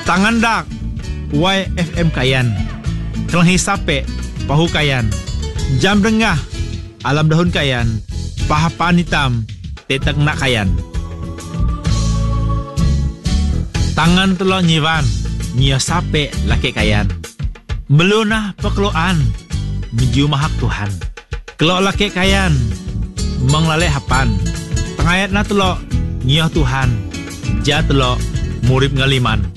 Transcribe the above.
Tangan dak YFM kayan. Kelang sape pahu kayan. Jam dengah alam dahun kayan. Pahapan hitam tetek nak kayan. Tangan telok nyivan nyia sape laki kayan. Melunah pekeluan menuju mahak Tuhan. Kelok laki kayan menglalek hapan. Tengayat na telok nyia Tuhan. Ja telok murid ngaliman.